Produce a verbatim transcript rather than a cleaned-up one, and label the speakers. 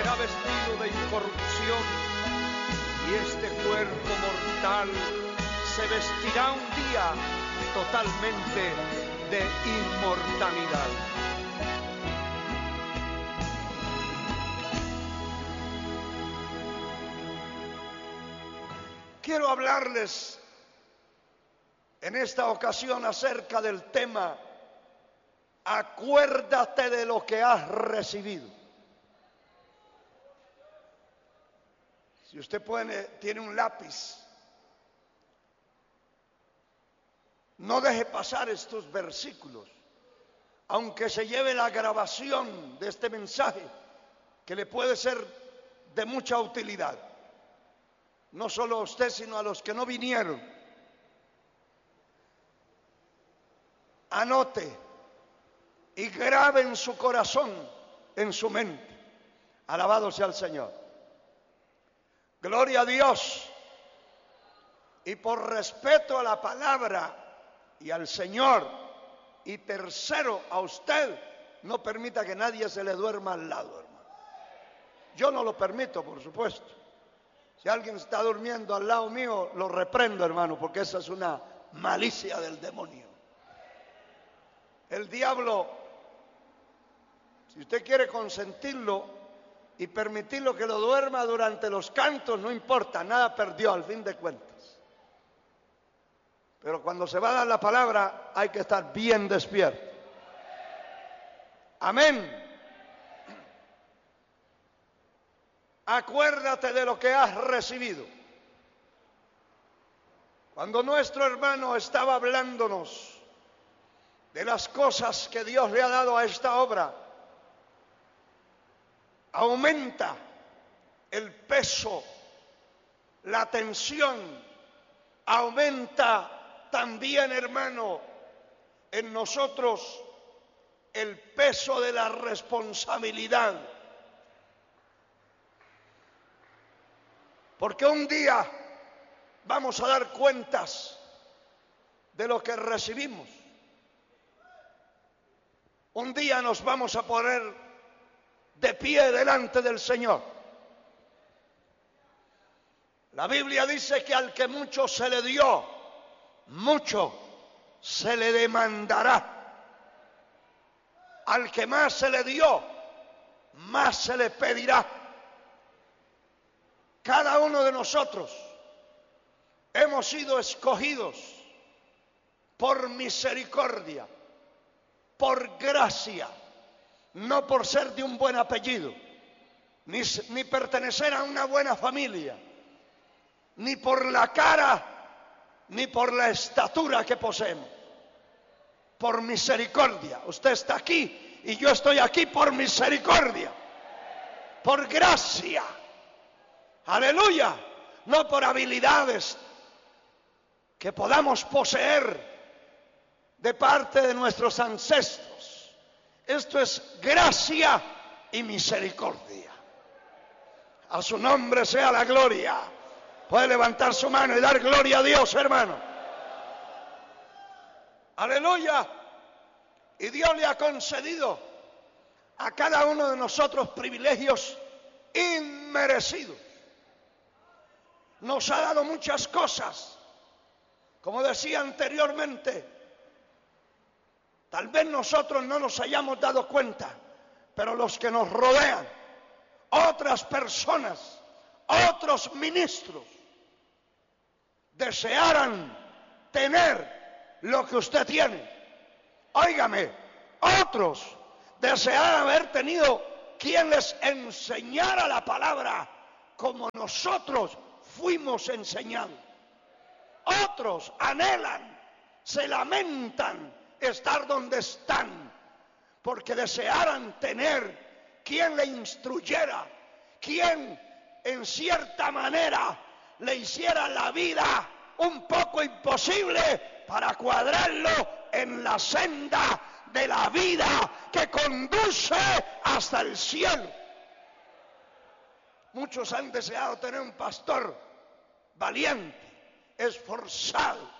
Speaker 1: será vestido de incorrupción y este cuerpo mortal se vestirá un día totalmente de inmortalidad. Quiero hablarles en esta ocasión acerca del tema: acuérdate de lo que has recibido. Si usted pone, tiene un lápiz, no deje pasar estos versículos, aunque se lleve la grabación de este mensaje, que le puede ser de mucha utilidad, no solo a usted, sino a los que no vinieron. Anote y grabe en su corazón, en su mente. Alabado sea el Señor. Gloria a Dios. Y por respeto a la palabra y al Señor, y tercero a usted, no permita que nadie se le duerma al lado, hermano. Yo no lo permito, por supuesto. Si alguien está durmiendo al lado mío, lo reprendo, hermano, porque esa es una malicia del demonio. El diablo, si usted quiere consentirlo y permitirlo que lo duerma durante los cantos, no importa, nada perdió al fin de cuentas. Pero cuando se va a dar la palabra, hay que estar bien despierto. Amén. Acuérdate de lo que has recibido. Cuando nuestro hermano estaba hablándonos de las cosas que Dios le ha dado a esta obra, aumenta el peso, la tensión, aumenta también, hermano, en nosotros el peso de la responsabilidad. Porque un día vamos a dar cuentas de lo que recibimos. Un día nos vamos a poner de pie delante del Señor. La Biblia dice que al que mucho se le dio, mucho se le demandará. Al que más se le dio, más se le pedirá. Cada uno de nosotros hemos sido escogidos por misericordia, por gracia, no por ser de un buen apellido, ni, ni pertenecer a una buena familia, ni por la cara, ni por la estatura que poseemos. Por misericordia. Usted está aquí y yo estoy aquí por misericordia, por gracia. Aleluya. No por habilidades que podamos poseer de parte de nuestros ancestros. Esto es gracia y misericordia. A su nombre sea la gloria. Puede levantar su mano y dar gloria a Dios, hermano. Aleluya. Y Dios le ha concedido a cada uno de nosotros privilegios inmerecidos. Nos ha dado muchas cosas. Como decía anteriormente, tal vez nosotros no nos hayamos dado cuenta, pero los que nos rodean, otras personas, otros ministros, desearan tener lo que usted tiene. Óigame, otros desearan haber tenido quien les enseñara la palabra como nosotros fuimos enseñados. Otros anhelan, se lamentan estar donde están, porque desearan tener quien le instruyera, quien en cierta manera le hiciera la vida un poco imposible para cuadrarlo en la senda de la vida que conduce hasta el cielo. Muchos han deseado tener un pastor valiente, esforzado,